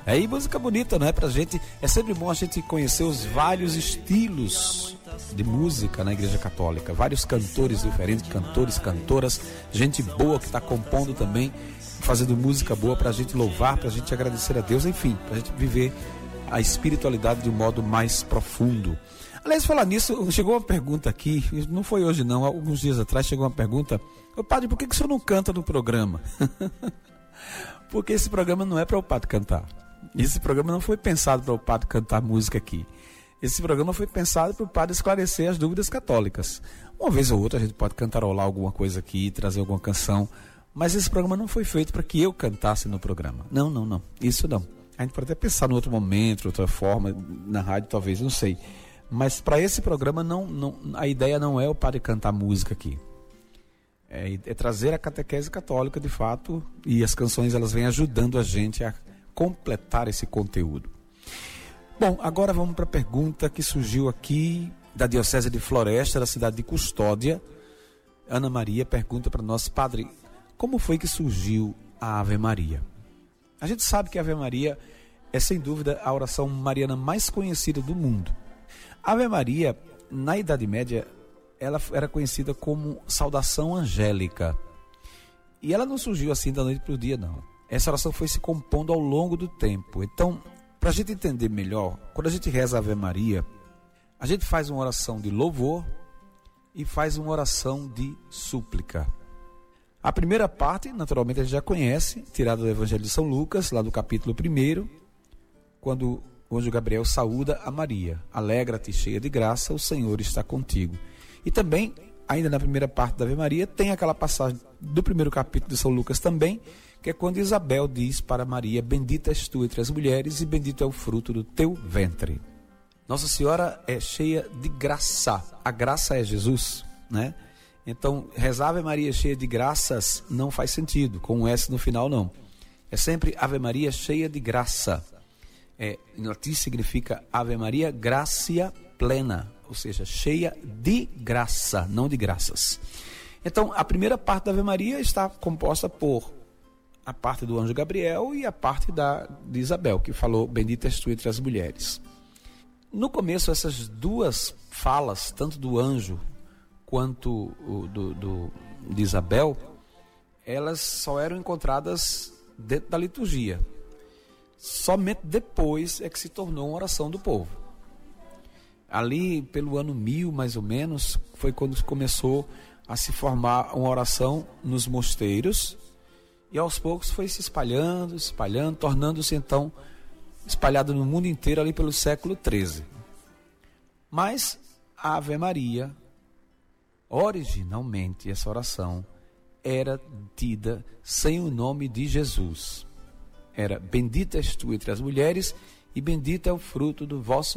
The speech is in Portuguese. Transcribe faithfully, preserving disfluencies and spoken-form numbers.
É, e música bonita, não é? Pra gente, é sempre bom a gente conhecer os vários estilos de música na Igreja Católica. Vários cantores diferentes, cantores, cantoras, gente boa que está compondo também, fazendo música boa pra gente louvar, pra gente agradecer a Deus, enfim, pra gente viver a espiritualidade de um modo mais profundo. Aliás, falar nisso, chegou uma pergunta aqui, não foi hoje não, alguns dias atrás chegou uma pergunta: ô padre, por que, que o senhor não canta no programa? Porque esse programa não é para o padre cantar. Esse programa não foi pensado para o padre cantar música aqui. Esse programa foi pensado para o padre esclarecer as dúvidas católicas. Uma vez ou outra a gente pode cantarolar alguma coisa aqui, trazer alguma canção, mas esse programa não foi feito para que eu cantasse no programa. Não, não, não, isso não. A gente pode até pensar em outro momento, outra forma, na rádio talvez, não sei. Mas para esse programa não, não, a ideia não é o padre cantar música aqui. É, é trazer a catequese católica de fato, e as canções elas vêm ajudando a gente a completar esse conteúdo. Bom, agora vamos para a pergunta que surgiu aqui da Diocese de Floresta, da cidade de Custódia. Ana Maria pergunta para nós: padre, como foi que surgiu a Ave Maria? A gente sabe que a Ave Maria é sem dúvida a oração mariana mais conhecida do mundo. A Ave Maria, na Idade Média, ela era conhecida como saudação angélica. E ela não surgiu assim da noite para o dia, não. Essa oração foi se compondo ao longo do tempo. Então, para a gente entender melhor, quando a gente reza a Ave Maria, a gente faz uma oração de louvor e faz uma oração de súplica. A primeira parte, naturalmente, a gente já conhece, tirada do Evangelho de São Lucas, lá do capítulo primeiro, quando o anjo Gabriel saúda a Maria: alegra-te, cheia de graça, o Senhor está contigo. E também, ainda na primeira parte da Ave Maria, tem aquela passagem do primeiro capítulo de São Lucas também, que é quando Isabel diz para Maria: bendita és tu entre as mulheres e bendito é o fruto do teu ventre. Nossa Senhora é cheia de graça. A graça é Jesus, né? Então, rezar Ave Maria cheia de graças não faz sentido, com um S no final não. É sempre Ave Maria cheia de graça. É, em latim significa Ave Maria gratia plena, ou seja, cheia de graça, não de graças. Então, a primeira parte da Ave Maria está composta por a parte do anjo Gabriel e a parte da, de Isabel, que falou: bendita és tu entre as mulheres. No começo, essas duas falas, tanto do anjo quanto o, do, do, de Isabel, elas só eram encontradas dentro da liturgia. Somente depois é que se tornou uma oração do povo. Ali pelo ano mil, mais ou menos, foi quando começou a se formar uma oração nos mosteiros, e aos poucos foi se espalhando, espalhando, tornando-se então espalhado no mundo inteiro ali pelo século treze. Mas a Ave Maria, originalmente essa oração era tida sem o nome de Jesus. Era: bendita és tu entre as mulheres e bendito é o fruto do vosso